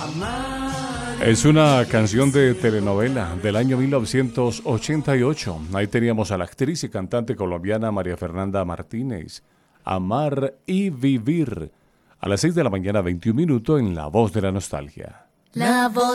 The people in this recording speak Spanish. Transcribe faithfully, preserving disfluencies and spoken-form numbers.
Es una canción de telenovela del año mil novecientos ochenta y ocho. Ahí teníamos a la actriz y cantante colombiana María Fernanda Martínez. Amar y vivir. A las seis de la mañana, veintiún minutos en La Voz de la Nostalgia. La Voz